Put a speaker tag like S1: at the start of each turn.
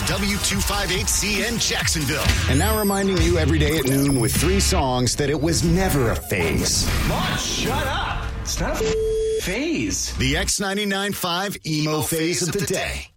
S1: W258C in Jacksonville.
S2: And now reminding you every day at noon with 3 songs that it was never a phase.
S3: Mom, shut up. It's not a phase.
S1: The X99.5 emo phase of the day.